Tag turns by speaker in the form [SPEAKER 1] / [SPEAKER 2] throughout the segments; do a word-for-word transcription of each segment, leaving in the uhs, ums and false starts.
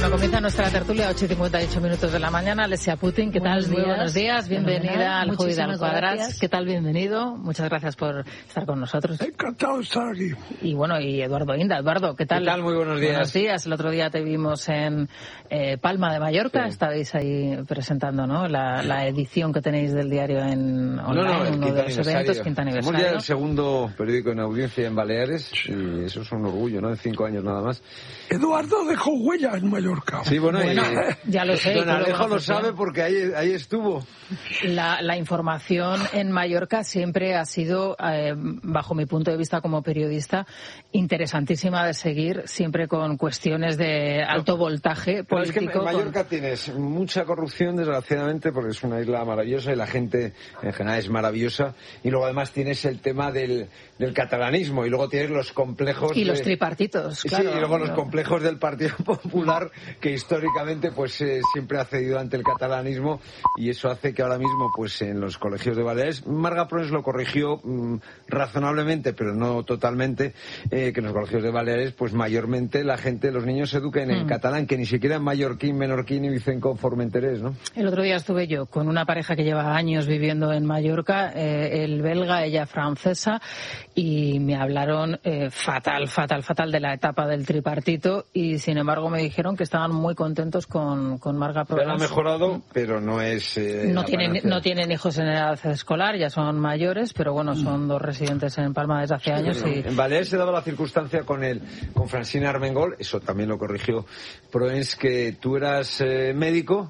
[SPEAKER 1] Bueno, comienza nuestra tertulia a ocho y cincuenta y ocho minutos de la mañana. Alessia Putin, ¿qué tal? Muy buenos días, bienvenida al Juego de Cuadras. ¿Qué tal? Bienvenido. Muchas gracias por estar con nosotros.
[SPEAKER 2] Encantado de estar aquí.
[SPEAKER 1] Y bueno, y Eduardo Inda. Eduardo, ¿qué tal?
[SPEAKER 3] ¿Qué tal? Muy buenos días.
[SPEAKER 1] Buenos días. El otro día te vimos en eh, Palma de Mallorca. Sí. Estabais ahí presentando, ¿no? La, la edición que tenéis del diario en online,
[SPEAKER 3] no, no,
[SPEAKER 1] uno de los eventos, quinta aniversario.
[SPEAKER 3] Somos ya el segundo periódico en audiencia en Baleares y eso es un orgullo, ¿no? De cinco años nada más.
[SPEAKER 2] Eduardo dejó huella en Mallorca.
[SPEAKER 3] Sí, bueno,
[SPEAKER 1] bueno
[SPEAKER 3] y,
[SPEAKER 1] ya lo sé.
[SPEAKER 3] Don Alejo lo sabe porque ahí, ahí estuvo.
[SPEAKER 1] La, la información en Mallorca siempre ha sido, eh, bajo mi punto de vista como periodista, interesantísima de seguir, siempre con cuestiones de alto voltaje
[SPEAKER 3] Pero
[SPEAKER 1] político.
[SPEAKER 3] Es que en Mallorca
[SPEAKER 1] con...
[SPEAKER 3] tienes mucha corrupción, desgraciadamente, porque es una isla maravillosa y la gente en general es maravillosa. Y luego además tienes el tema del, del catalanismo y luego tienes los complejos...
[SPEAKER 1] Y
[SPEAKER 3] de...
[SPEAKER 1] los tripartitos, claro.
[SPEAKER 3] Sí, y luego los
[SPEAKER 1] no.
[SPEAKER 3] complejos del Partido Popular, que históricamente pues eh, siempre ha cedido ante el catalanismo, y eso hace que ahora mismo pues en los colegios de Baleares, Marga Proens lo corrigió mmm, razonablemente, pero no totalmente, eh, que en los colegios de Baleares pues mayormente la gente, los niños se educan en mm. catalán, que ni siquiera en mallorquín, menorquín ni vicenco formenterés, ¿no?
[SPEAKER 1] El otro día estuve yo con una pareja que lleva años viviendo en Mallorca, eh, el belga, ella francesa, y me hablaron eh, fatal, fatal, fatal de la etapa del tripartito, y sin embargo me dijeron que estaban muy contentos con, con Marga Proens.
[SPEAKER 3] Ha mejorado, pero no es... Eh,
[SPEAKER 1] no, tienen, no tienen hijos en edad escolar, ya son mayores, pero bueno, son dos residentes en Palma desde hace años.
[SPEAKER 3] Sí,
[SPEAKER 1] y...
[SPEAKER 3] En Baleares se daba la circunstancia con el con Francina Armengol, eso también lo corrigió Proens, que tú eras eh, médico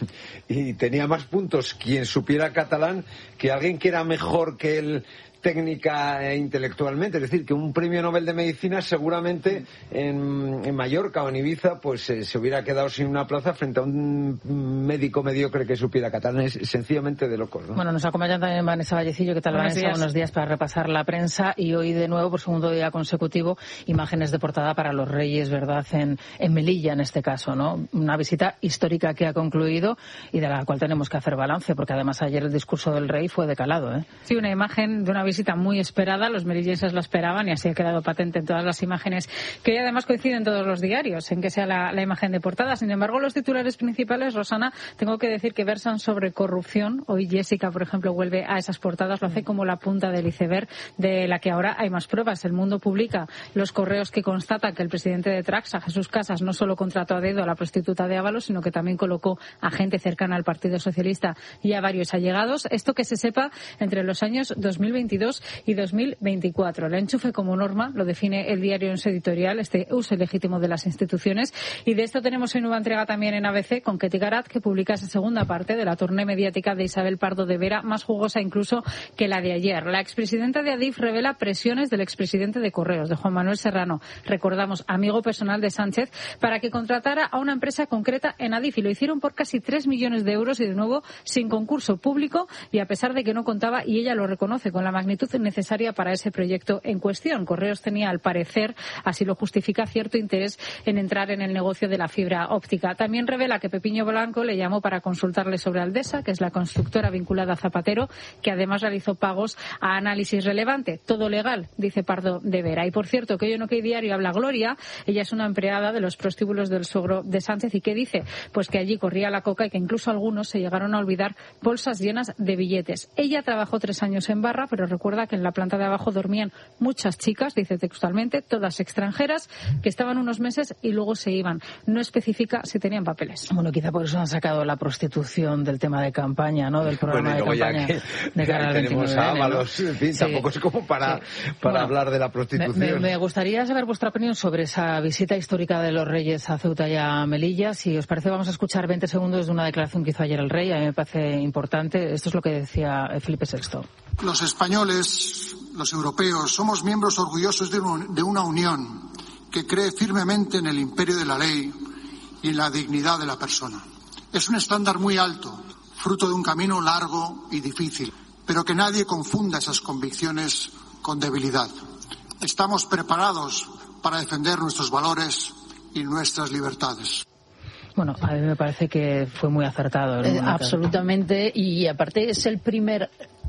[SPEAKER 3] y tenía más puntos quien supiera catalán que alguien que era mejor que él técnica e intelectualmente, es decir, que un premio Nobel de Medicina seguramente en, en Mallorca o en Ibiza pues eh, se hubiera quedado sin una plaza frente a un médico mediocre que supiera catalán. Es sencillamente de locos, ¿no?
[SPEAKER 1] Bueno, nos acompaña también Vanessa Vallecillo. ¿Qué tal, Buenos Vanessa? Días. Buenos días para repasar la prensa, y hoy de nuevo, por segundo día consecutivo, imágenes de portada para los Reyes, ¿verdad? En, en Melilla, en este caso, ¿no? Una visita histórica que ha concluido y de la cual tenemos que hacer balance, porque además ayer el discurso del rey fue de calado, ¿eh?
[SPEAKER 4] Sí, una imagen de una visita visita muy esperada, los melillenses la esperaban y así ha quedado patente en todas las imágenes que hoy además coinciden todos los diarios en que sea la, la imagen de portada. Sin embargo, los titulares principales, Rosana, tengo que decir que versan sobre corrupción. Hoy Jessica, por ejemplo, vuelve a esas portadas, lo hace como la punta del iceberg de la que ahora hay más pruebas. El Mundo publica los correos que constatan que el presidente de Traxa, Jesús Casas, no solo contrató a dedo a la prostituta de Ábalos, sino que también colocó a gente cercana al Partido Socialista y a varios allegados. Esto que se sepa entre los años dos mil veintidós y dos mil veinticuatro. El enchufe como norma lo define el diario en su editorial, este uso ilegítimo de las instituciones, y de esto tenemos hoy nueva entrega también en A B C con Ketty Garat, que publica esa segunda parte de la tournée mediática de Isabel Pardo de Vera, más jugosa incluso que la de ayer. La expresidenta de Adif revela presiones del expresidente de Correos, de Juan Manuel Serrano, recordamos, amigo personal de Sánchez, para que contratara a una empresa concreta en Adif, y lo hicieron por casi tres millones de euros y de nuevo sin concurso público, y a pesar de que no contaba, y ella lo reconoce, con la magnitud necesaria para ese proyecto en cuestión. Correos tenía, al parecer, así lo justifica, cierto interés en entrar en el negocio de la fibra óptica. También revela que Pepiño Blanco le llamó para consultarle sobre Aldesa, que es la constructora vinculada a Zapatero, que además realizó pagos a Análisis Relevante. Todo legal, dice Pardo de Vera. Y por cierto, que hoy en OK Diario habla Gloria, ella es una empleada de los prostíbulos del suegro de Sánchez, y ¿qué dice? Pues que allí corría la coca y que incluso algunos se llegaron a olvidar bolsas llenas de billetes. Ella trabajó tres años en Barra, pero recuerda que en la planta de abajo dormían muchas chicas, dice textualmente, todas extranjeras, que estaban unos meses y luego se iban. No especifica si tenían papeles.
[SPEAKER 1] Bueno, quizá por eso han sacado la prostitución del tema de campaña, ¿no? Del programa
[SPEAKER 3] bueno,
[SPEAKER 1] de campaña
[SPEAKER 3] que,
[SPEAKER 1] de cara al
[SPEAKER 3] tenemos
[SPEAKER 1] veintinueve de enero,
[SPEAKER 3] a Ábalos,
[SPEAKER 1] ¿no?
[SPEAKER 3] En fin,
[SPEAKER 1] sí.
[SPEAKER 3] Tampoco es como para, sí. para bueno, hablar de la prostitución.
[SPEAKER 1] Me, me, me gustaría saber vuestra opinión sobre esa visita histórica de los Reyes a Ceuta y a Melilla. Si os parece, vamos a escuchar veinte segundos de una declaración que hizo ayer el rey. A mí me parece importante. Esto es lo que decía Felipe sexto.
[SPEAKER 5] Los españoles, los europeos, somos miembros orgullosos de una unión que cree firmemente en el imperio de la ley y en la dignidad de la persona. Es un estándar muy alto, fruto de un camino largo y difícil, pero que nadie confunda esas convicciones con debilidad. Estamos preparados para defender nuestros valores y nuestras libertades.
[SPEAKER 1] Bueno, a mí me parece que fue muy acertado.
[SPEAKER 6] Eh, absolutamente, y aparte es el primer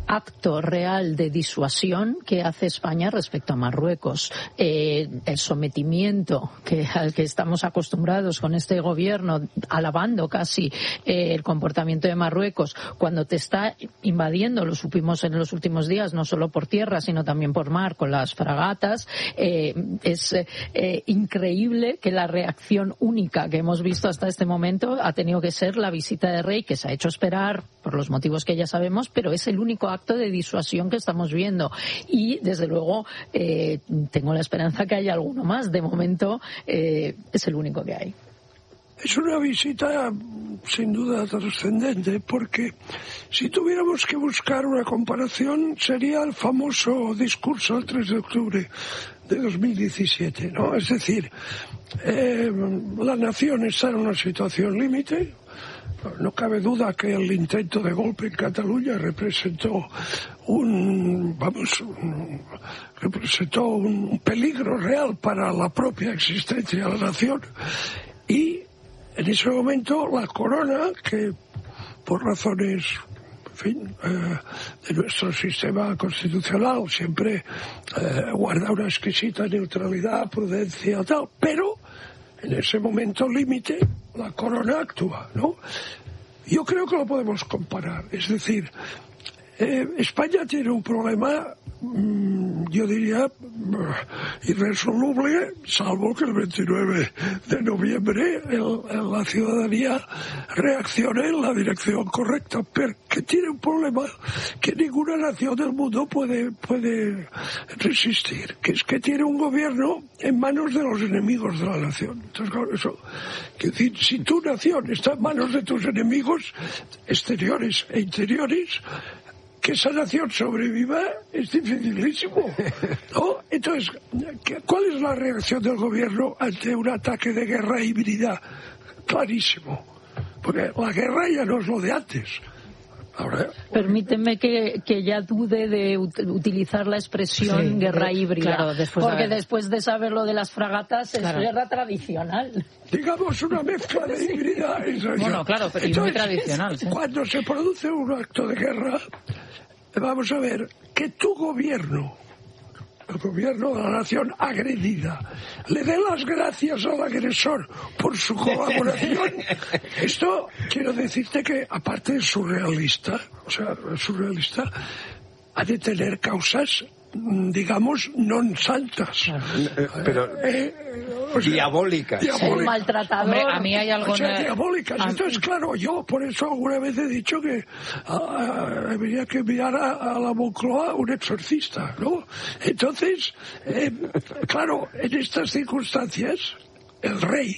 [SPEAKER 6] acto real de disuasión que hace España respecto a Marruecos. Eh, el sometimiento que, al que estamos acostumbrados con este gobierno, alabando casi eh, el comportamiento de Marruecos, cuando te está invadiendo, lo supimos en los últimos días, no solo por tierra, sino también por mar, con las fragatas, eh, es eh, increíble que la reacción única que hemos visto hasta este momento ha tenido que ser la visita de Rey, que se ha hecho esperar por los motivos que ya sabemos, pero es el único acto de disuasión que estamos viendo. Y, desde luego, eh, tengo la esperanza que haya alguno más. De momento, eh, es el único que hay.
[SPEAKER 2] Es una visita sin duda trascendente, porque si tuviéramos que buscar una comparación sería el famoso discurso del tres de octubre de dos mil diecisiete, ¿no? Es decir, eh, la nación está en una situación límite. No cabe duda que el intento de golpe en Cataluña representó un, vamos, un, representó un peligro real para la propia existencia de la nación, y en ese momento la corona, que por razones, en fin, eh, de nuestro sistema constitucional siempre eh, guarda una exquisita neutralidad, prudencia, tal, pero en ese momento límite la corona actúa, ¿no? Yo creo que lo podemos comparar. Es decir, eh, España tiene un problema, mmm, yo diría, irresoluble, salvo que el veintinueve de noviembre el, el, la ciudadanía reaccione en la dirección correcta, pero que tiene un problema que ninguna nación del mundo puede, puede resistir, que es que tiene un gobierno en manos de los enemigos de la nación. Entonces, claro, eso, que decir, si tu nación está en manos de tus enemigos exteriores e interiores, que esa nación sobreviva es dificilísimo, ¿no? Entonces, ¿cuál es la reacción del gobierno ante un ataque de guerra híbrida? Clarísimo, porque la guerra ya no es lo de antes. Ahora,
[SPEAKER 6] Permíteme que, que ya dude de ut- utilizar la expresión sí, guerra híbrida, claro, después porque de... después de saber lo de las fragatas claro. es guerra tradicional.
[SPEAKER 2] Digamos una mezcla de híbrida.
[SPEAKER 1] Bueno, claro, pero es muy tradicional. ¿Sí?
[SPEAKER 2] Cuando se produce un acto de guerra, vamos a ver que tu gobierno, el gobierno de la nación agredida, le dé las gracias al agresor por su colaboración. Esto, quiero decirte que, aparte es surrealista, o sea, surrealista, ha de tener causas, digamos, non santas.
[SPEAKER 3] Pero eh, o sea, diabólicas.
[SPEAKER 6] diabólicas. Maltratador.
[SPEAKER 1] Hombre, a mí hay algo...
[SPEAKER 2] O sea, diabólicas. A... Entonces, claro, yo por eso alguna vez he dicho que uh, habría que enviar a, a la Moncloa un exorcista, ¿no? Entonces, eh, claro, en estas circunstancias, el rey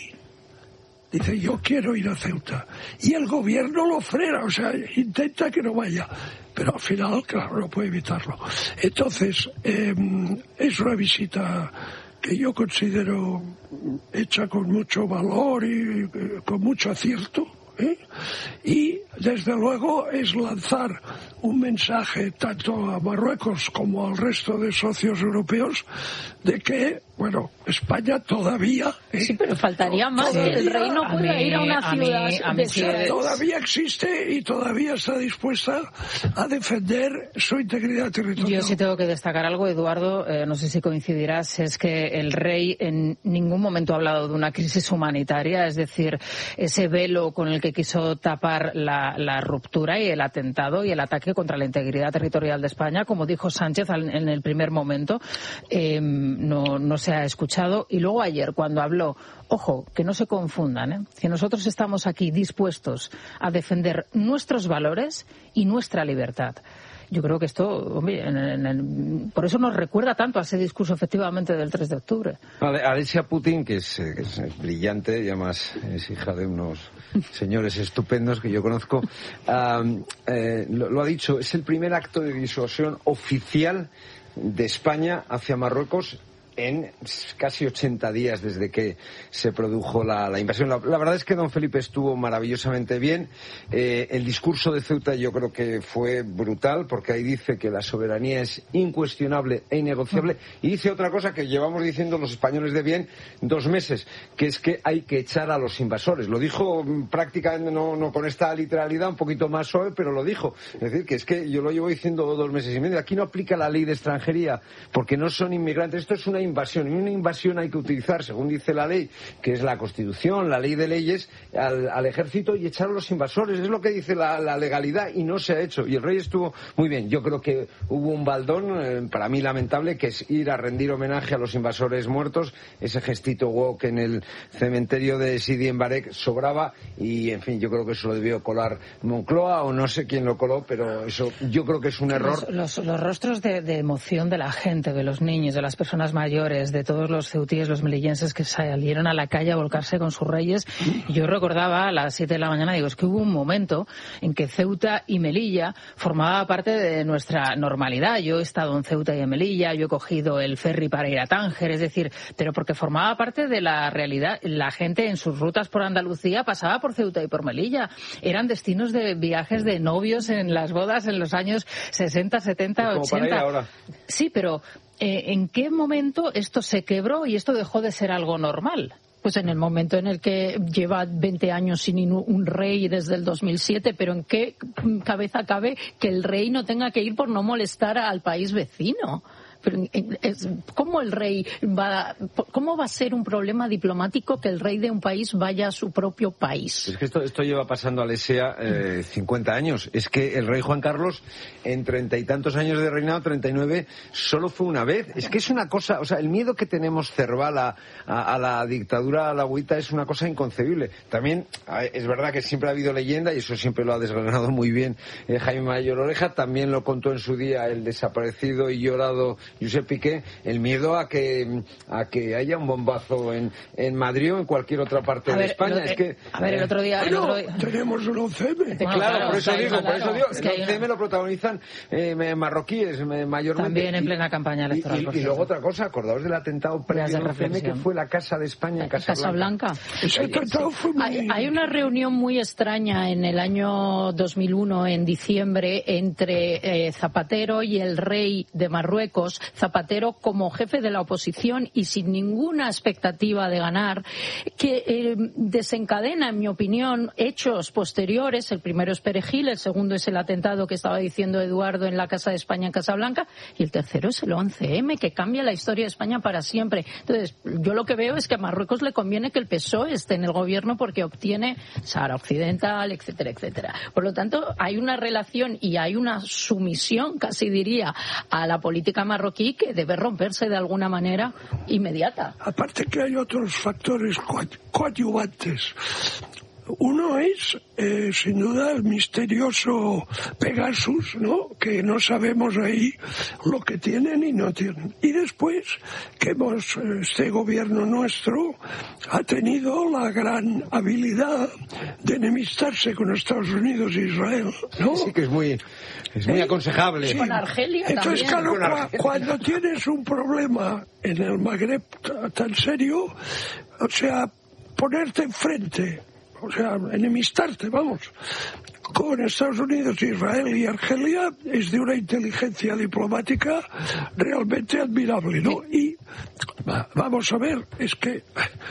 [SPEAKER 2] dice, yo quiero ir a Ceuta. Y el gobierno lo frena, o sea, intenta que no vaya. Pero al final, claro, no puede evitarlo. Entonces, eh, es una visita que yo considero hecha con mucho valor y eh, con mucho acierto, ¿eh? Y, desde luego, es lanzar un mensaje tanto a Marruecos como al resto de socios europeos de que, bueno, España todavía... ¿eh?
[SPEAKER 6] Sí, pero faltaría más que el rey no pueda mí, ir a una ciudad...
[SPEAKER 1] A mí, a mí sí es...
[SPEAKER 2] Todavía existe y todavía está dispuesta a defender su integridad territorial.
[SPEAKER 1] Yo sí tengo que destacar algo, Eduardo, eh, no sé si coincidirás, es que el rey en ningún momento ha hablado de una crisis humanitaria, es decir, ese velo con el que quiso tapar la, la ruptura y el atentado y el ataque contra la integridad territorial de España, como dijo Sánchez en el primer momento, eh, no, no se ha escuchado. Y luego ayer, cuando habló, ojo, que no se confundan, ¿eh? que nosotros estamos aquí dispuestos a defender nuestros valores y nuestra libertad. Yo creo que esto, hombre, en, en, en, por eso nos recuerda tanto a ese discurso efectivamente del tres de octubre.
[SPEAKER 3] Alexia Putin, que es, que es brillante y además es hija de unos señores estupendos que yo conozco, um, eh, lo, lo ha dicho, es el primer acto de disuasión oficial de España hacia Marruecos en casi ochenta días desde que se produjo la, la invasión. La, la verdad es que don Felipe estuvo maravillosamente bien. Eh, el discurso de Ceuta yo creo que fue brutal, porque ahí dice que la soberanía es incuestionable e innegociable, y dice otra cosa que llevamos diciendo los españoles de bien dos meses, que es que hay que echar a los invasores. Lo dijo prácticamente, no, no con esta literalidad, un poquito más suave, pero lo dijo. Es decir, que es que yo lo llevo diciendo dos meses y medio. Aquí no aplica la ley de extranjería, porque no son inmigrantes. Esto es una invasión, y una invasión hay que utilizar, según dice la ley, que es la Constitución, la ley de leyes, al, al ejército y echar a los invasores. Es lo que dice la, la legalidad, y no se ha hecho. Y el rey estuvo muy bien. Yo creo que hubo un baldón, eh, para mí lamentable, que es ir a rendir homenaje a los invasores muertos. Ese gestito woke en el cementerio de Sidi en Barek sobraba, y en fin, yo creo que eso lo debió colar Moncloa, o no sé quién lo coló, pero eso yo creo que es un error.
[SPEAKER 1] Los, los, los rostros de, de emoción de la gente, de los niños, de las personas mayores, de todos los ceutíes, los melillenses que salieron a la calle a volcarse con sus reyes. Yo recordaba a las siete de la mañana, digo, es que hubo un momento en que Ceuta y Melilla formaba parte de nuestra normalidad. Yo he estado en Ceuta y en Melilla, yo he cogido el ferry para ir a Tánger, es decir, pero porque formaba parte de la realidad. La gente en sus rutas por Andalucía pasaba por Ceuta y por Melilla. Eran destinos de viajes de novios en las bodas en los años sesenta, setenta,
[SPEAKER 3] como
[SPEAKER 1] ochenta.
[SPEAKER 3] Para ir ahora.
[SPEAKER 1] Sí, pero eh, ¿en qué momento esto se quebró y esto dejó de ser algo normal?
[SPEAKER 6] Pues en el momento en el que lleva veinte años sin un rey desde el dos mil siete, pero ¿en qué cabeza cabe que el rey no tenga que ir por no molestar al país vecino? Pero ¿cómo el rey va, cómo va a ser un problema diplomático que el rey de un país vaya a su propio país?
[SPEAKER 3] Es que esto, esto lleva pasando a Alessia eh, cincuenta años. Es que el rey Juan Carlos, en treinta y tantos años de reinado, treinta y nueve, solo fue una vez. Es que es una cosa, o sea, el miedo que tenemos cerval a, a, a la dictadura alauita es una cosa inconcebible. También es verdad que siempre ha habido leyenda, y eso siempre lo ha desgranado muy bien eh, Jaime Mayor Oreja. También lo contó en su día el desaparecido y llorado Josep Piqué, el miedo a que a que haya un bombazo en, en Madrid o en cualquier otra parte a de ver, España.
[SPEAKER 1] Lo,
[SPEAKER 3] es que,
[SPEAKER 1] a ver, el otro día...
[SPEAKER 2] Bueno,
[SPEAKER 1] el otro día...
[SPEAKER 2] tenemos un once eme.
[SPEAKER 3] Bueno, claro, claro, por eso digo, claro, por eso digo, es que el once eme una... lo protagonizan eh, marroquíes mayormente.
[SPEAKER 1] También en plena campaña electoral.
[SPEAKER 3] Y, y, y luego otra cosa, acordaos del atentado previo al once eme, que fue la Casa de España en Casablanca.
[SPEAKER 6] Casablanca. Ese atentado fue muy... hay, hay una reunión muy extraña en el año dos mil uno, en diciembre, entre eh, Zapatero y el rey de Marruecos. Zapatero como jefe de la oposición y sin ninguna expectativa de ganar, que eh, desencadena, en mi opinión, hechos posteriores. El primero es Perejil, el segundo es el atentado que estaba diciendo Eduardo en la Casa de España en Casablanca, y el tercero es el once eme, que cambia la historia de España para siempre. Entonces, yo lo que veo es que a Marruecos le conviene que el P S O E esté en el gobierno porque obtiene Sahara Occidental, etcétera, etcétera. Por lo tanto, hay una relación y hay una sumisión, casi diría, a la política marroquí que debe romperse de alguna manera inmediata.
[SPEAKER 2] Aparte que hay otros factores coadyuvantes. Uno es, eh, sin duda, el misterioso Pegasus, ¿no? Que no sabemos ahí lo que tienen y no tienen. Y después, que hemos, este gobierno nuestro ha tenido la gran habilidad de enemistarse con Estados Unidos e Israel, ¿no?
[SPEAKER 3] Sí, que es muy, es muy ¿Eh? aconsejable.
[SPEAKER 6] Sí. Con Argelia
[SPEAKER 2] Entonces,
[SPEAKER 6] también.
[SPEAKER 2] claro, Argelia. Cuando tienes un problema en el Magreb tan serio, o sea, ponerte enfrente, o sea, enemistarte, vamos, con Estados Unidos, Israel y Argelia es de una inteligencia diplomática realmente admirable, ¿no? Y vamos a ver, es que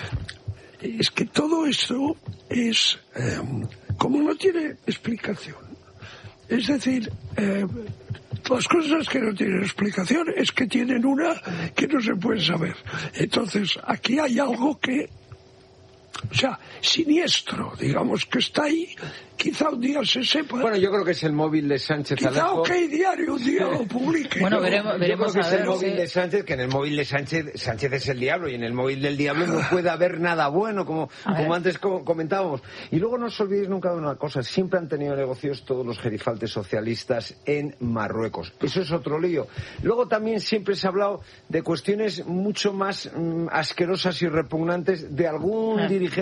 [SPEAKER 2] es que todo esto es eh, como no tiene explicación. Es decir, eh, las cosas que no tienen explicación es que tienen una que no se puede saber. Entonces, aquí hay algo que, o sea, siniestro, digamos, que está ahí. Quizá un día se sepa.
[SPEAKER 3] Bueno, yo creo que es el móvil de Sánchez
[SPEAKER 2] Quizá
[SPEAKER 3] Alejo.
[SPEAKER 2] OK Diario un día lo publique.
[SPEAKER 1] Bueno, veremos, veremos
[SPEAKER 3] yo creo que
[SPEAKER 1] a
[SPEAKER 3] es
[SPEAKER 1] ver,
[SPEAKER 3] el móvil
[SPEAKER 1] sí.
[SPEAKER 3] de Sánchez, que en el móvil de Sánchez, Sánchez es el diablo, y en el móvil del diablo no puede haber nada bueno, como, como antes co- comentábamos. Y luego no os olvidéis nunca de una cosa, siempre han tenido negocios todos los gerifaltes socialistas en Marruecos. Eso es otro lío. Luego también siempre se ha hablado de cuestiones mucho más mmm, asquerosas y repugnantes de algún ah. dirigente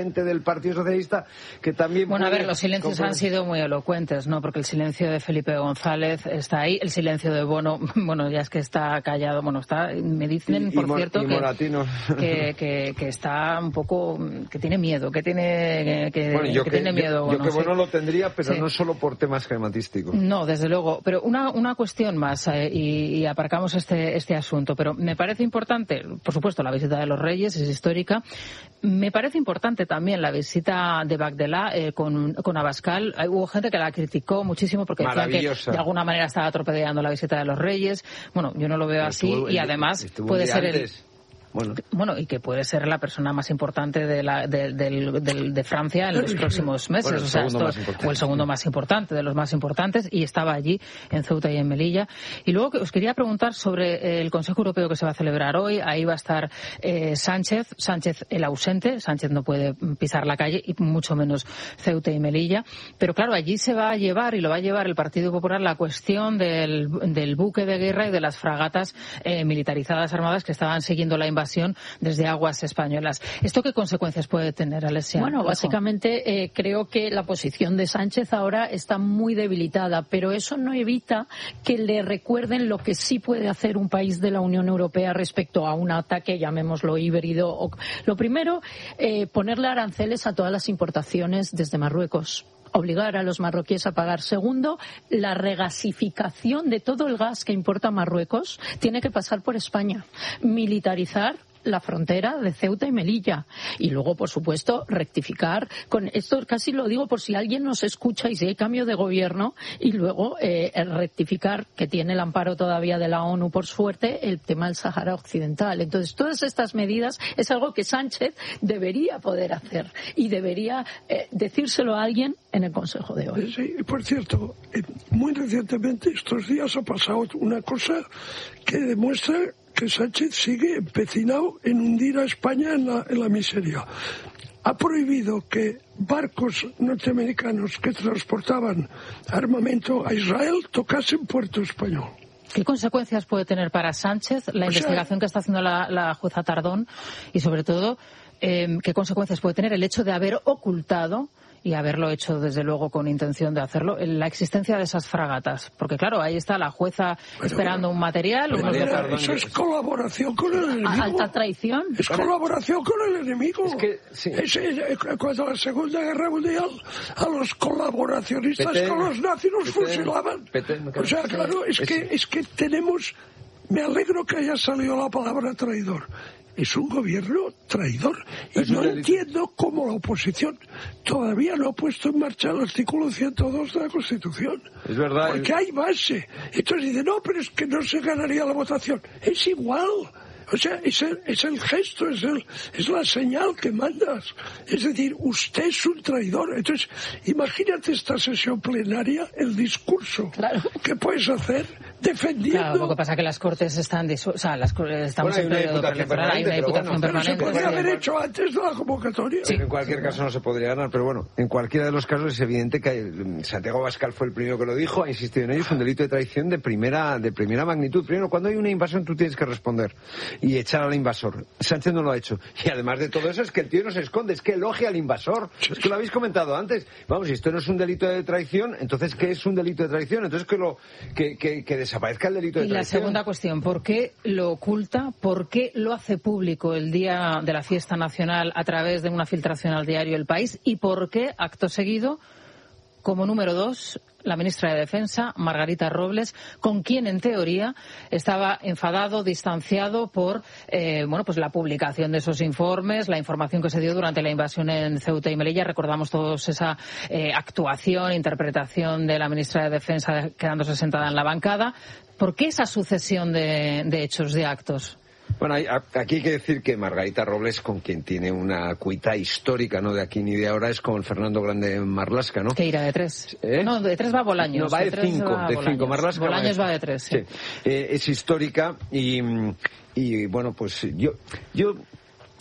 [SPEAKER 3] gente del Partido Socialista que también...
[SPEAKER 1] Bueno, a
[SPEAKER 3] puede...
[SPEAKER 1] ver, los silencios han sido muy elocuentes, ¿no? Porque el silencio de Felipe González está ahí, el silencio de Bono, bueno, ya es que está callado, bueno, está, me dicen,
[SPEAKER 3] y,
[SPEAKER 1] por
[SPEAKER 3] y,
[SPEAKER 1] cierto,
[SPEAKER 3] y
[SPEAKER 1] que, que, que, que está un poco, que tiene miedo, que tiene, que,
[SPEAKER 3] bueno, yo
[SPEAKER 1] que
[SPEAKER 3] que,
[SPEAKER 1] tiene miedo.
[SPEAKER 3] Yo,
[SPEAKER 1] bueno,
[SPEAKER 3] yo que bueno
[SPEAKER 1] sí.
[SPEAKER 3] lo tendría, pero
[SPEAKER 1] sí.
[SPEAKER 3] no solo por temas crematísticos.
[SPEAKER 1] No, desde luego. Pero una, una cuestión más, eh, y, y aparcamos este, este asunto, pero me parece importante, por supuesto, la visita de los Reyes es histórica. Me parece importante también la visita de Bagdelá eh, con, con Abascal. Hubo gente que la criticó muchísimo porque decían que de alguna manera estaba atropellando la visita de los Reyes. Bueno, yo no lo veo así
[SPEAKER 3] estuvo,
[SPEAKER 1] y además puede ser el... Bueno. bueno, y que puede ser la persona más importante de, la, de, de, de, de Francia en los próximos meses,
[SPEAKER 3] bueno,
[SPEAKER 1] o sea, esto, o el segundo más importante, de los más importantes, y estaba allí en Ceuta y en Melilla. Y luego que os quería preguntar sobre el Consejo Europeo que se va a celebrar hoy. Ahí va a estar eh, Sánchez, Sánchez el ausente, Sánchez no puede pisar la calle, y mucho menos Ceuta y Melilla. Pero claro, allí se va a llevar, y lo va a llevar el Partido Popular, la cuestión del, del buque de guerra y de las fragatas eh, militarizadas armadas que estaban siguiendo la invasión desde aguas españolas. ¿Esto qué consecuencias puede tener, Alessia?
[SPEAKER 6] Bueno, básicamente eh, creo que la posición de Sánchez ahora está muy debilitada, pero eso no evita que le recuerden lo que sí puede hacer un país de la Unión Europea respecto a un ataque, llamémoslo híbrido. Lo primero, eh, ponerle aranceles a todas las importaciones desde Marruecos. Obligar a los marroquíes a pagar. Segundo, la regasificación de todo el gas que importa Marruecos tiene que pasar por España. Militarizar la frontera de Ceuta y Melilla. Y luego, por supuesto, rectificar. Con esto casi lo digo por si alguien nos escucha y si hay cambio de gobierno, y luego eh, rectificar, que tiene el amparo todavía de la ONU, por suerte, el tema del Sahara Occidental. Entonces, todas estas medidas es algo que Sánchez debería poder hacer y debería eh, decírselo a alguien en el Consejo de hoy.
[SPEAKER 2] Sí, por cierto, muy recientemente, estos días, ha pasado una cosa que demuestra que Sánchez sigue empecinado en hundir a España en la, en la miseria. Ha prohibido que barcos norteamericanos que transportaban armamento a Israel tocasen puerto español.
[SPEAKER 1] ¿Qué consecuencias puede tener para Sánchez la o investigación sea, que está haciendo la, la jueza Tardón? Y sobre todo, eh, ¿qué consecuencias puede tener el hecho de haber ocultado, y haberlo hecho desde luego con intención de hacerlo, la existencia de esas fragatas? Porque claro, ahí está la jueza bueno, esperando bueno, un material.
[SPEAKER 2] Pero unos María, eso es colaboración con el enemigo.
[SPEAKER 6] Alta traición.
[SPEAKER 2] Es colaboración con el enemigo.
[SPEAKER 3] Es que, sí.
[SPEAKER 2] es, es, cuando la Segunda Guerra Mundial a los colaboracionistas Petén, con los nazis los Petén, fusilaban. Petén, o sea, claro, es, es que es que tenemos... Me alegro que haya salido la palabra traidor. Es un gobierno traidor. Y no entiendo cómo la oposición todavía no ha puesto en marcha el artículo ciento dos de la Constitución.
[SPEAKER 3] Es verdad.
[SPEAKER 2] Porque hay base. Entonces dice, no, pero es que no se ganaría la votación. Es igual. O sea, es el, es el gesto, es, el, es la señal que mandas. Es decir, usted es un traidor. Entonces, imagínate esta sesión plenaria, el discurso claro. que puedes hacer defendiendo...
[SPEAKER 1] Claro, lo que pasa es que las Cortes están... Disu... O sea, las, estamos
[SPEAKER 3] bueno,
[SPEAKER 1] en periodo preelectoral, hay una diputación
[SPEAKER 2] bueno,
[SPEAKER 1] permanente.
[SPEAKER 2] Pero se podría haber hecho antes de la convocatoria.
[SPEAKER 3] Sí. En cualquier caso no se podría ganar, pero bueno, en cualquiera de los casos es evidente que Santiago Abascal fue el primero que lo dijo, ha insistido en ello, es un delito de traición de primera, de primera magnitud. Primero, cuando hay una invasión tú tienes que responder y echar al invasor. Sánchez no lo ha hecho. Y además de todo eso es que el tío no se esconde, es que elogia al invasor. Es que lo habéis comentado antes. Vamos, si esto no es un delito de traición, entonces ¿qué es un delito de traición? Entonces que lo que, que, que desaparezca el delito de traición.
[SPEAKER 1] Y la segunda cuestión, ¿por qué lo oculta? ¿Por qué lo hace público el día de la fiesta nacional a través de una filtración al diario El País? ¿Y por qué, acto seguido, como número dos, la ministra de Defensa, Margarita Robles, con quien en teoría estaba enfadado, distanciado por eh, bueno, pues la publicación de esos informes, la información que se dio durante la invasión en Ceuta y Melilla? Recordamos todos esa eh, actuación, interpretación de la ministra de Defensa quedándose sentada en la bancada. ¿Por qué esa sucesión de, de hechos, de actos?
[SPEAKER 3] Bueno, hay, aquí hay que decir que Margarita Robles, con quien tiene una cuita histórica, no de aquí ni de ahora, es con el Fernando Grande Marlaska, ¿no?
[SPEAKER 1] Que irá de tres.
[SPEAKER 3] ¿Eh?
[SPEAKER 1] No, de tres va Bolaños.
[SPEAKER 3] No, va de, de cinco, va de cinco. Marlaska
[SPEAKER 1] Bolaños va de tres, sí.
[SPEAKER 3] sí. Eh, es histórica y, y bueno, pues yo... yo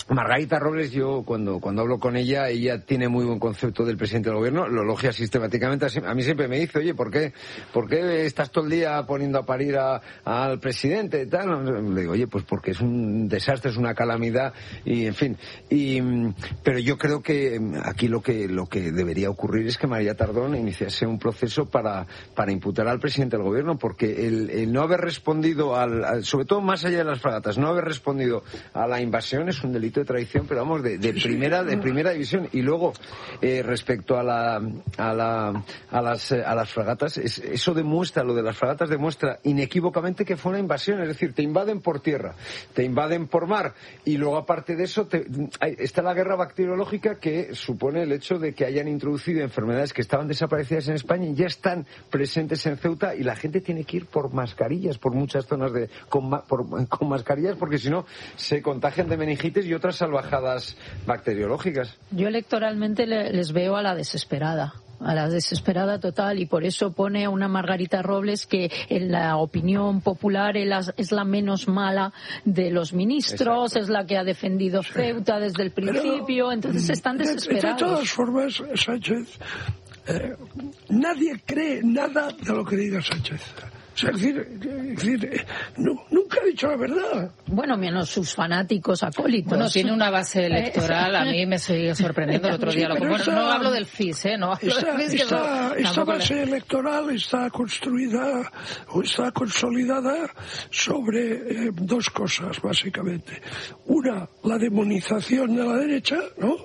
[SPEAKER 3] Margarita Robles, yo cuando cuando hablo con ella, ella tiene muy buen concepto del presidente del gobierno, lo elogia sistemáticamente. A mí siempre me dice, oye, ¿por qué, por qué estás todo el día poniendo a parir a, a, al presidente y tal? Le digo, oye, pues porque es un desastre, es una calamidad y, en fin. Y, pero yo creo que aquí lo que lo que debería ocurrir es que María Tardón iniciase un proceso para para imputar al presidente del gobierno, porque el, el no haber respondido, al, al, sobre todo más allá de las fragatas, no haber respondido a la invasión es un delito de traición, pero vamos, de, de primera de primera división. Y luego, eh, respecto a la a la a las a las fragatas, es, eso demuestra, lo de las fragatas demuestra inequívocamente que fue una invasión, es decir, te invaden por tierra, te invaden por mar, y luego aparte de eso te, hay, está la guerra bacteriológica, que supone el hecho de que hayan introducido enfermedades que estaban desaparecidas en España y ya están presentes en Ceuta, y la gente tiene que ir por mascarillas por muchas zonas de con, por, con mascarillas, porque si no se contagian de meningitis y otras salvajadas bacteriológicas.
[SPEAKER 6] Yo electoralmente les veo a la desesperada. a la desesperada total, y por eso pone a una Margarita Robles que en la opinión popular es la menos mala de los ministros. Exacto. Es la que ha defendido Ceuta desde el principio. Pero, entonces están desesperados.
[SPEAKER 2] De, de todas formas, Sánchez, eh, nadie cree nada de lo que diga Sánchez. O sea, es decir, es decir no, nunca ha dicho la verdad.
[SPEAKER 6] Bueno, menos sus fanáticos acólitos.
[SPEAKER 1] Bueno, tiene una base electoral, a mí me sigue sorprendiendo el otro día. Lo que, bueno, esta, no hablo del F I S, ¿eh? No hablo
[SPEAKER 2] esta,
[SPEAKER 1] del F I S.
[SPEAKER 2] Esta,
[SPEAKER 1] no,
[SPEAKER 2] esta base
[SPEAKER 1] le...
[SPEAKER 2] electoral está construida o está consolidada sobre eh, dos cosas, básicamente. Una, la demonización de la derecha, ¿no?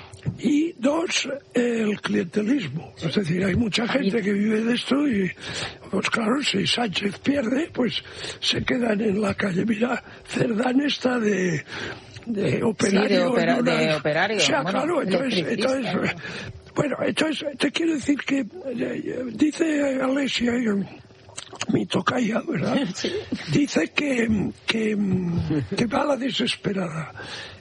[SPEAKER 2] Y dos, el clientelismo. Es decir, hay mucha gente que vive de esto y, pues claro, si Sánchez pierde, pues se quedan en la calle. Mira, Cerdán está de, de operario.
[SPEAKER 1] Sí, de, opera,
[SPEAKER 2] una...
[SPEAKER 1] de operario.
[SPEAKER 2] O sea,
[SPEAKER 1] bueno,
[SPEAKER 2] claro, entonces, entonces, bueno, entonces te quiero decir que dice Alessia, mi tocaya, ¿verdad? Sí. Dice que, que, que va a la desesperada.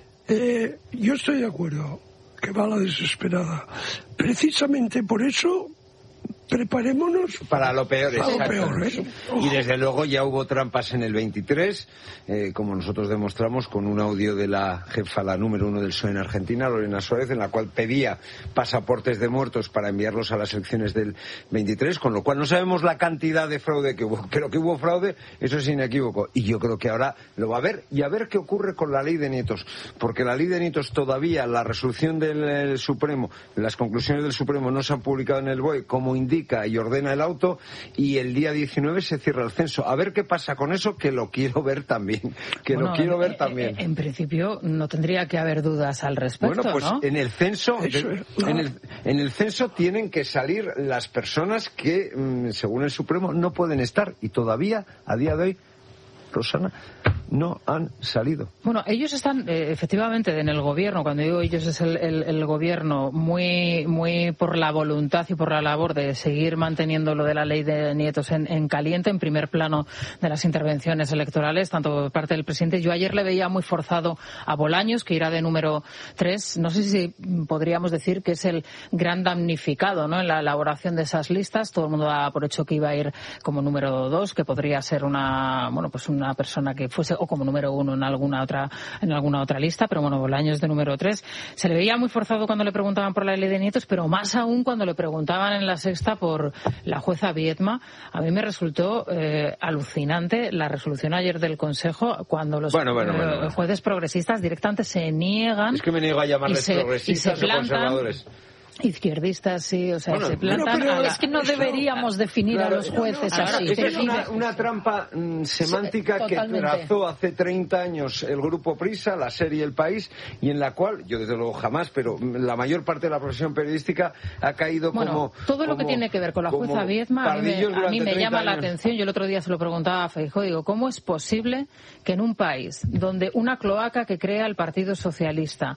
[SPEAKER 2] Eh, yo estoy de acuerdo que va a la desesperada. Precisamente por eso, preparémonos
[SPEAKER 3] para lo peor.
[SPEAKER 2] Para lo peor, ¿eh?
[SPEAKER 3] Y desde luego ya hubo trampas en el veintitrés, eh, como nosotros demostramos con un audio de la jefa, la número uno del P S O E en Argentina, Lorena Suárez, en la cual pedía pasaportes de muertos para enviarlos a las elecciones del veintitrés, con lo cual no sabemos la cantidad de fraude que hubo, pero que hubo fraude, eso es inequívoco. Y yo creo que ahora lo va a haber, y a ver qué ocurre con la ley de nietos, porque la ley de nietos todavía, la resolución del Supremo, las conclusiones del Supremo no se han publicado en el B O E, como indica y ordena el auto, y el día diecinueve se cierra el censo. A ver qué pasa con eso, que lo quiero ver también. Que bueno, lo quiero
[SPEAKER 1] en,
[SPEAKER 3] ver también.
[SPEAKER 1] En, en principio no tendría que haber dudas al respecto,
[SPEAKER 3] bueno, pues
[SPEAKER 1] ¿no?
[SPEAKER 3] en el censo,
[SPEAKER 2] eso, no.
[SPEAKER 3] en el, en el censo tienen que salir las personas que, según el Supremo, no pueden estar, y todavía, a día de hoy, Rosana, no han salido.
[SPEAKER 1] Bueno, ellos están eh, efectivamente en el gobierno, cuando digo ellos es el, el, el gobierno, muy muy por la voluntad y por la labor de seguir manteniendo lo de la ley de nietos en, en caliente, en primer plano de las intervenciones electorales, tanto por parte del presidente. Yo ayer le veía muy forzado a Bolaños, que irá de número tres. No sé si podríamos decir que es el gran damnificado, ¿no?, en la elaboración de esas listas. Todo el mundo da por hecho que iba a ir como número dos, que podría ser una, bueno, pues una persona que fuese o como número uno en alguna otra en alguna otra lista, pero bueno, Bolaños de número tres. Se le veía muy forzado cuando le preguntaban por la ley de nietos, pero más aún cuando le preguntaban en la sexta por la jueza Viedma. A mí me resultó eh, alucinante la resolución ayer del Consejo, cuando los
[SPEAKER 3] bueno, bueno,
[SPEAKER 1] eh,
[SPEAKER 3] bueno.
[SPEAKER 1] jueces progresistas directamente se niegan.
[SPEAKER 3] Es que me niego a llamarles
[SPEAKER 1] se,
[SPEAKER 3] progresistas o conservadores.
[SPEAKER 1] Izquierdistas, sí, o sea,
[SPEAKER 3] bueno,
[SPEAKER 1] se plantan.
[SPEAKER 6] Pero,
[SPEAKER 1] a la...
[SPEAKER 6] es que no deberíamos definir
[SPEAKER 3] claro,
[SPEAKER 6] a los jueces
[SPEAKER 3] no, no,
[SPEAKER 6] así.
[SPEAKER 3] Esa es una, una trampa mm, semántica sí, que trazó hace treinta años el Grupo Prisa, la serie El País, y en la cual, yo desde luego jamás, pero la mayor parte de la profesión periodística ha caído
[SPEAKER 1] bueno,
[SPEAKER 3] como...
[SPEAKER 1] todo lo
[SPEAKER 3] como,
[SPEAKER 1] que tiene que ver con la jueza Viedma, a mí me, a mí me llama la atención. Yo el otro día se lo preguntaba a Feijóo, digo, ¿cómo es posible que en un país donde una cloaca que crea el Partido Socialista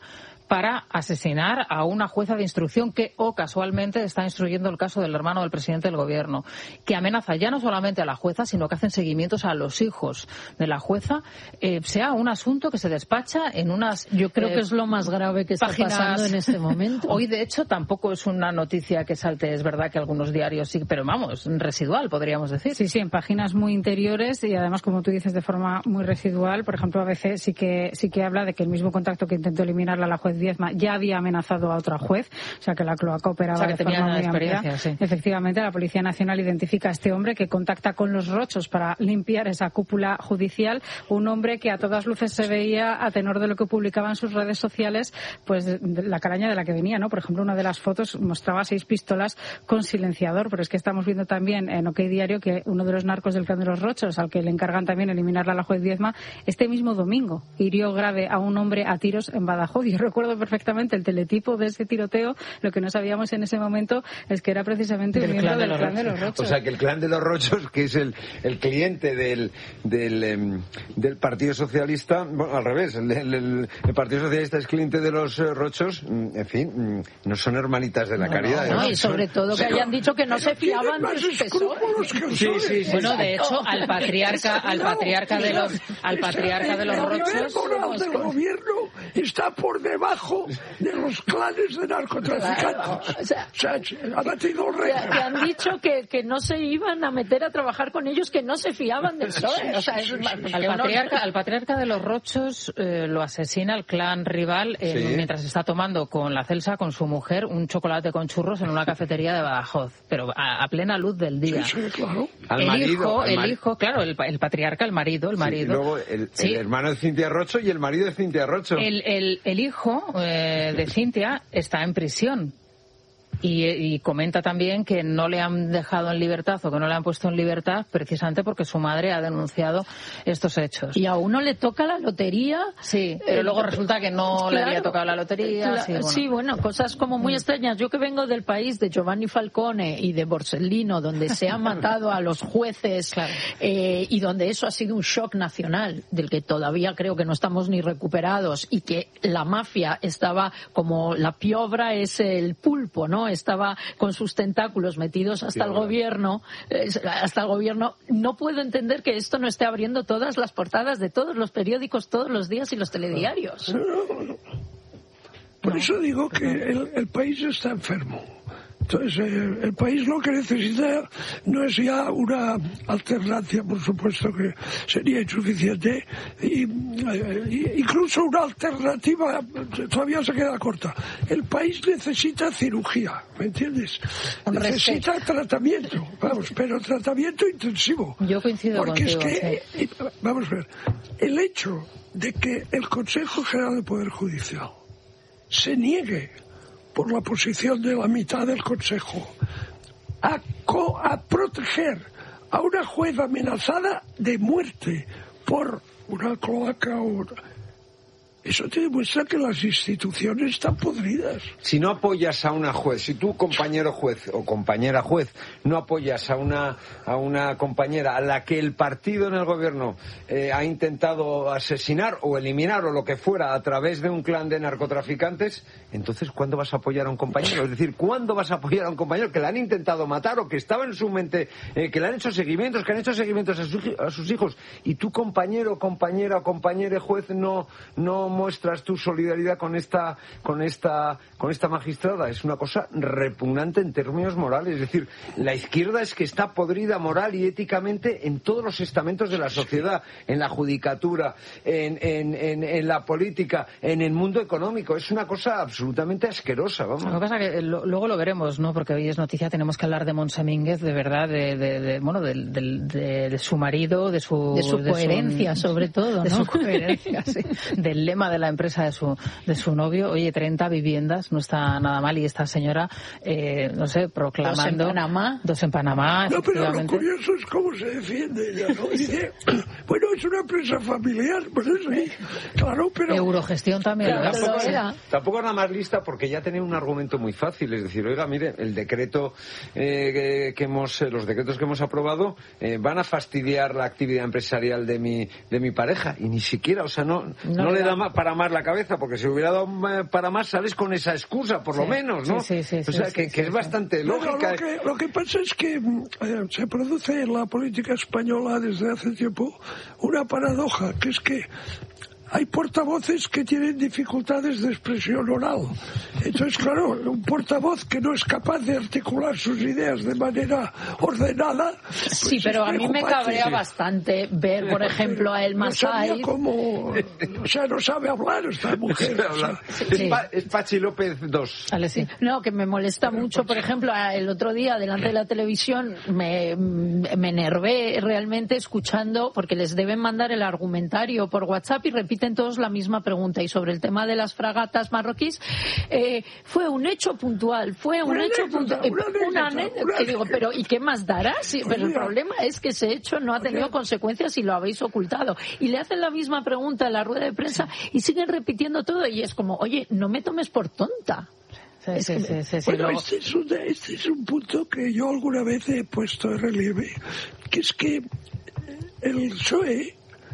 [SPEAKER 1] para asesinar a una jueza de instrucción que, o casualmente, está instruyendo el caso del hermano del presidente del gobierno, que amenaza ya no solamente a la jueza, sino que hacen seguimientos a los hijos de la jueza, eh, sea un asunto que se despacha en unas...
[SPEAKER 6] Yo creo eh, que es lo más grave que está
[SPEAKER 1] páginas...
[SPEAKER 6] pasando en este momento.
[SPEAKER 1] Hoy, de hecho, tampoco es una noticia que salte, es verdad que algunos diarios sí, pero vamos, residual, podríamos decir.
[SPEAKER 4] Sí, sí, en páginas muy interiores y además, como tú dices, de forma muy residual. Por ejemplo, a veces sí que sí que habla de que el mismo contacto que intentó eliminarla la juez Viezma ya había amenazado a otra juez, o sea que la cloaca operaba o sea, de forma muy amplia. Sí. Efectivamente, la Policía Nacional identifica a este hombre que contacta con los Rochos para limpiar esa cúpula judicial, un hombre que a todas luces se veía, a tenor de lo que publicaba en sus redes sociales, pues la calaña de la que venía, ¿no? Por ejemplo, una de las fotos mostraba seis pistolas con silenciador, pero es que estamos viendo también en OK Diario que uno de los narcos del clan de los Rochos, al que le encargan también eliminarla a la juez Viezma, este mismo domingo hirió grave a un hombre a tiros en Badajoz. Yo recuerdo perfectamente el teletipo de ese tiroteo. Lo que no sabíamos en ese momento es que era precisamente un miembro del clan de los Rochos.
[SPEAKER 3] O sea, que el clan de los Rochos, que es el, el cliente del del, eh, del Partido Socialista, bueno, al revés, el, el, el Partido Socialista es cliente de los eh, Rochos, en fin, no son hermanitas de la
[SPEAKER 6] no,
[SPEAKER 3] caridad.
[SPEAKER 6] No, no, y sobre
[SPEAKER 3] son,
[SPEAKER 6] todo que pero, hayan dicho que no se fiaban del P S O E.
[SPEAKER 1] Sí, sí, sí. Bueno, de hecho, al patriarca, al patriarca de los, al patriarca de los Rochos.
[SPEAKER 2] El del gobierno está por debajo de los clanes de narcotraficantes. Claro, o sea, o sea, ha batido récord.
[SPEAKER 6] Que han dicho que, que no se iban a meter a trabajar con ellos, que no se fiaban del P S O E. O sea, es,
[SPEAKER 1] al, patriarca, al patriarca de los Rochos eh, lo asesina el clan rival eh, sí. mientras está tomando con la Celsa, con su mujer, un chocolate con churros en una cafetería de Badajoz, pero a, a plena luz del día.
[SPEAKER 2] Sí, sí, claro.
[SPEAKER 3] Al
[SPEAKER 1] el
[SPEAKER 3] marido,
[SPEAKER 1] hijo,
[SPEAKER 3] al
[SPEAKER 1] el
[SPEAKER 3] mar...
[SPEAKER 1] hijo, claro, el, el patriarca, el marido, el marido.
[SPEAKER 3] Sí, y luego el,
[SPEAKER 1] sí.
[SPEAKER 3] el hermano de Cintia Rocho y el marido de Cintia Rocho.
[SPEAKER 1] El, el, el hijo eh, de Cintia está en prisión. Y, y comenta también que no le han dejado en libertad o que no le han puesto en libertad precisamente porque su madre ha denunciado estos hechos.
[SPEAKER 6] Y a uno le toca la lotería.
[SPEAKER 1] Sí, pero eh, luego resulta que no claro, le había tocado la lotería.
[SPEAKER 6] La,
[SPEAKER 1] sí, bueno.
[SPEAKER 6] sí, bueno, cosas como muy extrañas. Yo que vengo del país de Giovanni Falcone y de Borsellino, donde se han matado a los jueces claro. eh, y donde eso ha sido un shock nacional, del que todavía creo que no estamos ni recuperados, y que la mafia estaba como la piobra es el pulpo, ¿no? Estaba con sus tentáculos metidos hasta el gobierno, hasta el gobierno. No puedo entender que esto no esté abriendo todas las portadas de todos los periódicos todos los días y los telediarios.
[SPEAKER 2] No, no, no. Por no. eso digo que el, el país está enfermo. Entonces, eh, el país lo que necesita no es ya una alternancia, por supuesto que sería insuficiente, y, eh, incluso una alternativa todavía se queda corta. El país necesita cirugía, ¿me entiendes? Un necesita respeto. tratamiento, vamos, pero tratamiento intensivo.
[SPEAKER 1] Yo coincido
[SPEAKER 2] Porque
[SPEAKER 1] contigo,
[SPEAKER 2] es que,
[SPEAKER 1] sí.
[SPEAKER 2] eh, vamos a ver, el hecho de que el Consejo General del Poder Judicial se niegue por la posición de la mitad del Consejo a, co- a proteger a una juez amenazada de muerte por una cloaca o... Eso te demuestra que las instituciones están podridas.
[SPEAKER 3] Si no apoyas a una juez, si tú, compañero juez o compañera juez, no apoyas a una a una compañera a la que el partido en el gobierno eh, ha intentado asesinar o eliminar o lo que fuera a través de un clan de narcotraficantes, entonces ¿cuándo vas a apoyar a un compañero? Es decir, ¿cuándo vas a apoyar a un compañero que le han intentado matar o que estaba en su mente, eh, que le han hecho seguimientos, que han hecho seguimientos a, su, a sus hijos, y tu compañero, compañera o compañero juez no no muestras tu solidaridad con esta con esta con esta magistrada? Es una cosa repugnante en términos morales. Es decir, la izquierda es que está podrida moral y éticamente en todos los estamentos de la sociedad, en la judicatura, en, en, en, en la política, en el mundo económico. Es una cosa absolutamente asquerosa, vamos.
[SPEAKER 1] Lo que pasa es que lo, luego lo veremos, ¿no? Porque hoy es noticia, tenemos que hablar de Monse Mínguez, de verdad, de, de, de bueno, de, de, de, de su marido, de su...
[SPEAKER 6] De su de coherencia, su, sobre todo, ¿no?
[SPEAKER 1] De su coherencia, sí. Del lema de la empresa de su de su novio. Oye, treinta viviendas, no está nada mal, y esta señora, eh, no sé, proclamando...
[SPEAKER 6] Dos en Panamá.
[SPEAKER 1] Dos en Panamá,
[SPEAKER 2] no, pero lo curioso es cómo se defiende ella, ¿no? Dice, bueno, es una empresa familiar, pues sí, claro, pero...
[SPEAKER 1] Eurogestión también.
[SPEAKER 3] Pero
[SPEAKER 1] tampoco,
[SPEAKER 3] tampoco, era. tampoco es la más lista, porque ya tenía un argumento muy fácil, es decir, oiga, mire, el decreto eh, que, que hemos, los decretos que hemos aprobado eh, van a fastidiar la actividad empresarial de mi de mi pareja, y ni siquiera, o sea, no, no, no le da más, daba para más la cabeza, porque si hubiera dado para más sales con esa excusa, por sí, lo menos, ¿no?
[SPEAKER 1] Sí, sí, sí,
[SPEAKER 3] o sea,
[SPEAKER 1] sí,
[SPEAKER 3] que,
[SPEAKER 1] sí,
[SPEAKER 3] que
[SPEAKER 1] sí,
[SPEAKER 3] es
[SPEAKER 1] sí.
[SPEAKER 3] bastante
[SPEAKER 2] bueno,
[SPEAKER 3] lógica.
[SPEAKER 2] Lo que, lo que pasa es que eh, se produce en la política española desde hace tiempo una paradoja, que es que hay portavoces que tienen dificultades de expresión oral. Entonces, claro, un portavoz que no es capaz de articular sus ideas de manera ordenada... Pues
[SPEAKER 6] sí, pero a mí me cabrea sí. bastante ver, por ejemplo, a Elma Saiz...
[SPEAKER 2] No cómo... O sea, no sabe hablar esta mujer.
[SPEAKER 3] No sabe hablar.
[SPEAKER 2] O sea,
[SPEAKER 3] es, sí. pa, es Pachi López dos.
[SPEAKER 6] Vale, sí. No, que me molesta mucho. Por ejemplo, el otro día, delante de la televisión, me, me enervé realmente escuchando, porque les deben mandar el argumentario por WhatsApp y repiten todos la misma pregunta. Y sobre el tema de las fragatas marroquíes, eh, fue un hecho puntual, fue un
[SPEAKER 2] una
[SPEAKER 6] hecho
[SPEAKER 2] puntual.
[SPEAKER 6] Una una anécdota. Que digo, pero ¿y qué más dará? Sí, pero el problema es que ese hecho no ha tenido consecuencias y lo habéis ocultado. Y le hacen la misma pregunta en la rueda de prensa y siguen repitiendo todo. Y es como, oye, no me tomes por tonta.
[SPEAKER 1] Sí, sí,
[SPEAKER 2] que,
[SPEAKER 1] sí, sí, sí,
[SPEAKER 2] bueno,
[SPEAKER 1] luego...
[SPEAKER 2] este, es un, este es un punto que yo alguna vez he puesto en relieve, que es que el P S O E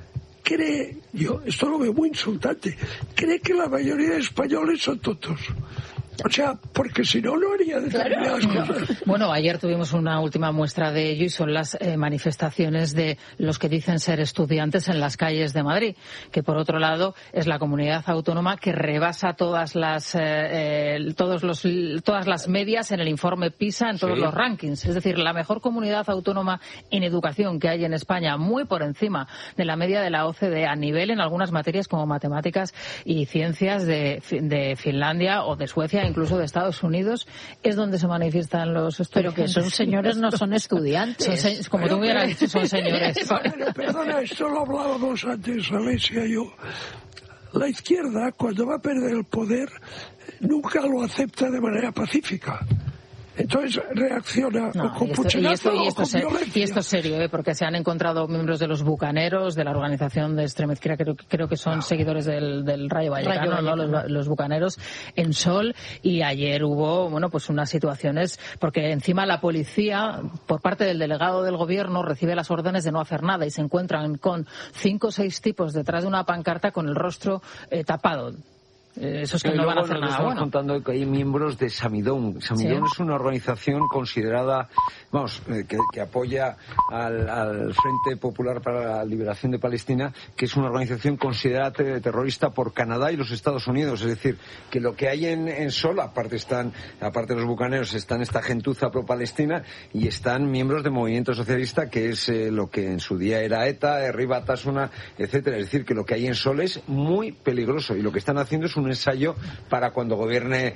[SPEAKER 2] cree, yo esto lo veo muy insultante, cree que la mayoría de españoles son tontos. O sea, porque si no, no haría determinadas
[SPEAKER 1] claro.
[SPEAKER 2] cosas.
[SPEAKER 1] Bueno, ayer tuvimos una última muestra de ello y son las eh, manifestaciones de los que dicen ser estudiantes en las calles de Madrid, que por otro lado es la comunidad autónoma que rebasa todas las eh, eh, todos los todas las medias en el informe PISA, en todos sí. los rankings. Es decir, la mejor comunidad autónoma en educación que hay en España, muy por encima de la media de la O C D E, a nivel en algunas materias como matemáticas y ciencias de, de Finlandia o de Suecia, incluso de Estados Unidos, es donde se manifiestan los estudiantes.
[SPEAKER 6] Pero que son señores, no son estudiantes. Son se-
[SPEAKER 1] como tú me hubieras dicho, son señores.
[SPEAKER 2] Bueno, perdona, esto lo hablábamos antes, Alesia y yo. La izquierda, cuando va a perder el poder, nunca lo acepta de manera pacífica. Entonces reacciona
[SPEAKER 1] no,
[SPEAKER 2] con
[SPEAKER 1] y esto,
[SPEAKER 2] pucherazo
[SPEAKER 1] y esto, y esto
[SPEAKER 2] o con
[SPEAKER 1] se,
[SPEAKER 2] violencia.
[SPEAKER 1] Y esto es serio, ¿eh? Porque se han encontrado miembros de los bucaneros, de la organización de extrema izquierda, creo, creo que son no. seguidores del, del Rayo Vallecano, Rayo Vallecano. ¿no? Los, los bucaneros en Sol, y ayer hubo, bueno, pues unas situaciones, porque encima la policía, por parte del delegado del gobierno, recibe las órdenes de no hacer nada y se encuentran con cinco o seis tipos detrás de una pancarta con el rostro eh, tapado. Esos que
[SPEAKER 3] y
[SPEAKER 1] no van a hacer
[SPEAKER 3] nada
[SPEAKER 1] bueno.
[SPEAKER 3] contando que hay miembros de Samidón. Samidón ¿sí? es una organización considerada, vamos, eh, que, que apoya al, al Frente Popular para la Liberación de Palestina, que es una organización considerada terrorista por Canadá y los Estados Unidos. Es decir, que lo que hay en, en Sol, aparte están, aparte de los bucaneros, están esta gentuza pro-palestina y están miembros del movimiento socialista, que es eh, lo que en su día era ETA, Herri Batasuna, etcétera. Es decir, que lo que hay en Sol es muy peligroso y lo que están haciendo es un un ensayo para cuando gobierne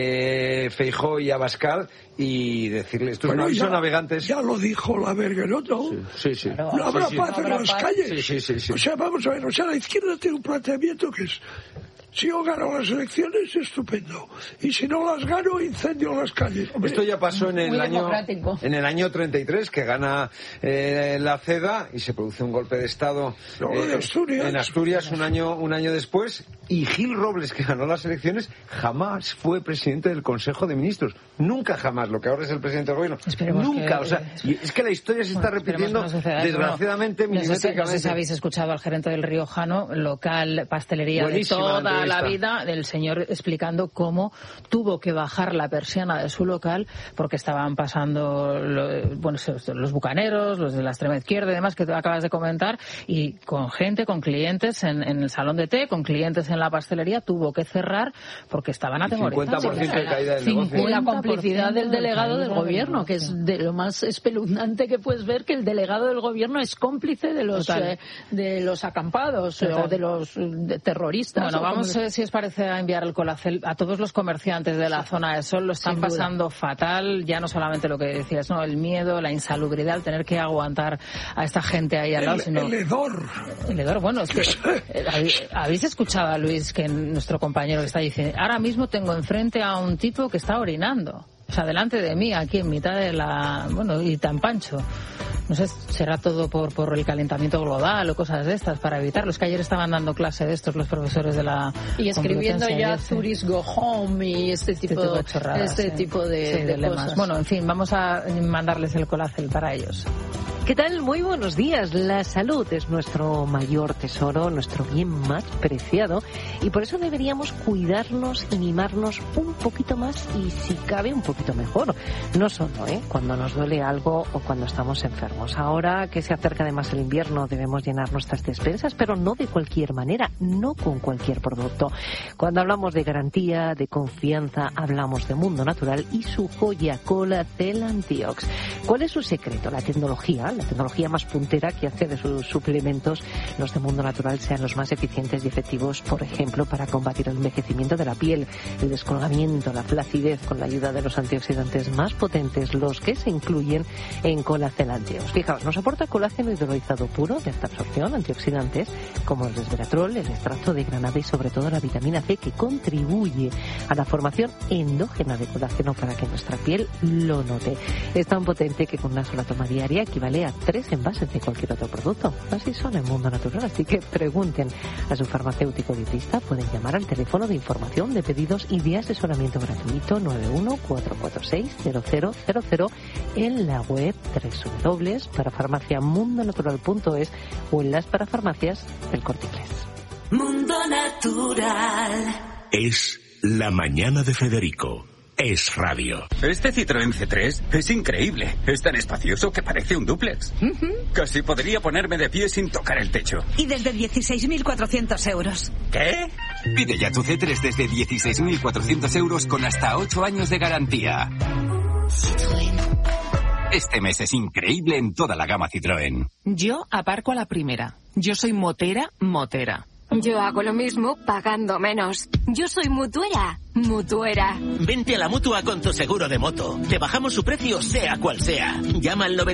[SPEAKER 3] eh, Feijóo y Abascal y decirle estos
[SPEAKER 2] bueno,
[SPEAKER 3] navíos
[SPEAKER 2] ya,
[SPEAKER 3] son navegantes.
[SPEAKER 2] Ya lo dijo la Bergerot, ¿no?
[SPEAKER 3] Sí, sí. sí.
[SPEAKER 2] No habrá
[SPEAKER 3] sí,
[SPEAKER 2] paz
[SPEAKER 3] sí.
[SPEAKER 2] en las
[SPEAKER 3] paz.
[SPEAKER 2] calles.
[SPEAKER 3] Sí, sí, sí, sí.
[SPEAKER 2] O sea, vamos a ver, o sea, la izquierda tiene un planteamiento que es: si yo gano las elecciones, estupendo. Y si no las gano, incendio las calles. Hombre,
[SPEAKER 3] esto ya pasó en el año
[SPEAKER 6] democrático.
[SPEAKER 3] en el año treinta y tres, que gana eh, la CEDA y se produce un golpe de Estado
[SPEAKER 2] no,
[SPEAKER 3] eh,
[SPEAKER 2] de Asturias.
[SPEAKER 3] en Asturias un año un año después, y Gil Robles, que ganó las elecciones, jamás fue presidente del Consejo de Ministros. Nunca jamás, lo que ahora es el presidente del gobierno.
[SPEAKER 1] Esperemos
[SPEAKER 3] Nunca,
[SPEAKER 1] que,
[SPEAKER 3] o sea, y es que la historia se está
[SPEAKER 1] bueno,
[SPEAKER 3] repitiendo
[SPEAKER 1] no suceda,
[SPEAKER 3] desgraciadamente
[SPEAKER 1] bueno,
[SPEAKER 3] milimétricamente.
[SPEAKER 1] No sé, no sé si habéis escuchado al gerente del Riojano, local, pastelería
[SPEAKER 3] Buenísima
[SPEAKER 1] de toda la
[SPEAKER 3] entrevista.
[SPEAKER 1] vida, del señor explicando cómo tuvo que bajar la persiana de su local porque estaban pasando lo, bueno, los bucaneros, los de la extrema izquierda y demás que tú acabas de comentar, y con gente, con clientes en, en el salón de té, con clientes en la pastelería, tuvo que cerrar porque estaban atemorizados.
[SPEAKER 3] cincuenta por ciento de caída del negocio.
[SPEAKER 6] Y la complicidad del delegado del gobierno, que es de lo más espeluznante que puedes ver, que el delegado del gobierno es cómplice de los eh, de los acampados eh, o de los de terroristas.
[SPEAKER 1] Bueno, vamos, eh, si os parece, a enviar el colacel a todos los comerciantes de la sí. zona de Sol. Lo están pasando fatal, ya no solamente lo que decías, no, el miedo, la insalubridad, el tener que aguantar a esta gente ahí al lado,
[SPEAKER 2] el,
[SPEAKER 1] sino
[SPEAKER 2] el hedor.
[SPEAKER 1] El hedor, bueno, es que eh, habéis escuchado a Luis, que nuestro compañero que está diciendo, ahora mismo tengo enfrente a un tipo que está orinando, o sea, delante de mí, aquí en mitad de la, bueno, y tan pancho. No sé, será todo por, por el calentamiento global o cosas de estas para evitarlo. Es que ayer estaban dando clase de estos los profesores de la
[SPEAKER 6] y escribiendo ya
[SPEAKER 1] ayer,
[SPEAKER 6] Tourist sí. Go Home y este tipo, este tipo de chorradas, este
[SPEAKER 1] sí.
[SPEAKER 6] tipo de,
[SPEAKER 1] sí,
[SPEAKER 6] de
[SPEAKER 1] de
[SPEAKER 6] cosas.
[SPEAKER 1] Bueno, en fin, vamos a mandarles el colacel para ellos.
[SPEAKER 7] ¿Qué tal? Muy buenos días. La salud es nuestro mayor tesoro, nuestro bien más preciado, y por eso deberíamos cuidarnos y mimarnos un poquito más y, si cabe, un poquito mejor. No solo ¿eh? cuando nos duele algo o cuando estamos enfermos. Ahora que se acerca además el invierno, debemos llenar nuestras despensas, pero no de cualquier manera, no con cualquier producto. Cuando hablamos de garantía, de confianza, hablamos de Mundo Natural y su joya Colacel Antiox. ¿Cuál es su secreto? La tecnología. La tecnología más puntera que hace de sus suplementos los de Mundo Natural sean los más eficientes y efectivos, por ejemplo, para combatir el envejecimiento de la piel, el descolgamiento, la flacidez, con la ayuda de los antioxidantes más potentes, los que se incluyen en Colacel Antiox. Fijaos, nos aporta colágeno hidrolizado puro de alta absorción, antioxidantes como el resveratrol, el extracto de granada y sobre todo la vitamina C, que contribuye a la formación endógena de colágeno para que nuestra piel lo note. Es tan potente que con una sola toma diaria equivale a tres envases de cualquier otro producto. Así son en Mundo Natural, así que pregunten a su farmacéutico dietista. Pueden llamar al teléfono de información, de pedidos y de asesoramiento gratuito nueve uno cuatro cuatro seis cero cero cero cero en la web doble u doble u doble u punto parafarmaciamundonatural punto es o en las parafarmacias del Corte Inglés.
[SPEAKER 8] Mundo Natural.
[SPEAKER 9] Es la mañana de Federico. Es radio.
[SPEAKER 10] Este Citroën C tres es increíble. Es tan espacioso que parece un dúplex. Uh-huh. Casi podría ponerme de pie sin tocar el techo.
[SPEAKER 8] Y desde dieciséis mil cuatrocientos euros.
[SPEAKER 10] ¿Qué?
[SPEAKER 11] Pide ya tu C tres desde dieciséis mil cuatrocientos euros con hasta ocho años de garantía. Citroën. Este mes es increíble en toda la gama Citroën.
[SPEAKER 12] Yo aparco a la primera. Yo soy motera, motera.
[SPEAKER 13] Yo hago lo mismo pagando menos. Yo soy mutuera, mutuera.
[SPEAKER 14] Vente a la Mutua con tu seguro de moto. Te bajamos su precio sea cual sea. Llama al noventa